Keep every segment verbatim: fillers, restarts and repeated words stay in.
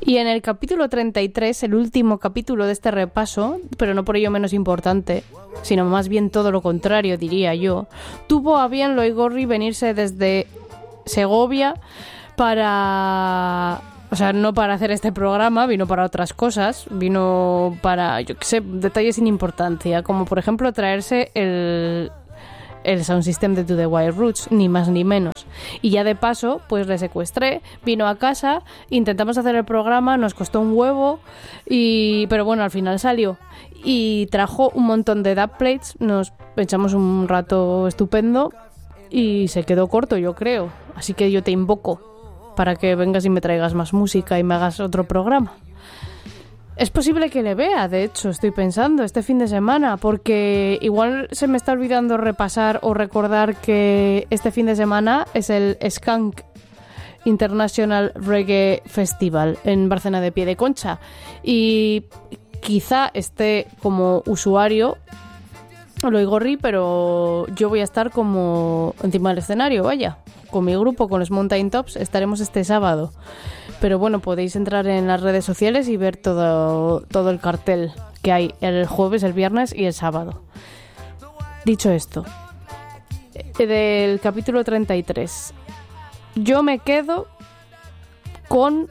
Y en el capítulo treinta y tres, el último capítulo de este repaso, pero no por ello menos importante, sino más bien todo lo contrario, diría yo, tuvo a bien Loigorri venirse desde Segovia para... O sea, no para hacer este programa, vino para otras cosas, vino para, yo qué sé, detalles sin importancia, como por ejemplo traerse el... el sound system de To The Wild Roots, ni más ni menos. Y ya de paso, pues le secuestré, vino a casa, intentamos hacer el programa, nos costó un huevo, y pero bueno, al final salió. Y trajo un montón de dubplates, nos echamos un rato estupendo y se quedó corto, yo creo. Así que yo te invoco para que vengas y me traigas más música y me hagas otro programa. Es posible que le vea, de hecho, estoy pensando, este fin de semana, porque igual se me está olvidando repasar o recordar que este fin de semana es el Skank International Reggae Festival en Bárcena de Piedeconcha, y quizá esté como usuario Loigorri, pero yo voy a estar como encima del escenario, vaya, con mi grupo, con los Mountain Tops, estaremos este sábado. Pero bueno, podéis entrar en las redes sociales y ver todo, todo el cartel que hay el jueves, el viernes y el sábado. Dicho esto, del capítulo treinta y tres, yo me quedo con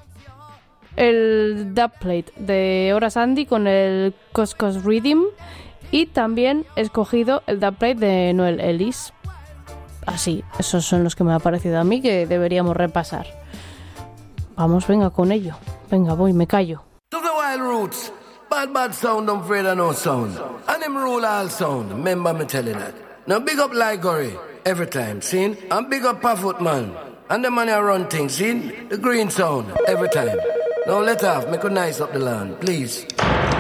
el dubplate de Horace Andy con el Coscos Rhythm, y también he escogido el dubplate de Noel Ellis. Así, esos son los que me ha parecido a mí que deberíamos repasar. Vamos, venga con ello. Venga, voy, me callo. To the Wild Roots. Bad, bad sound, don't afraid of no sound. And them rule all sound. Remember me telling that. Now big up Ligori every time, see? And big up Puffwood man. And the man who run things, see? The green sound every time. Now let off, make a nice up the land, please.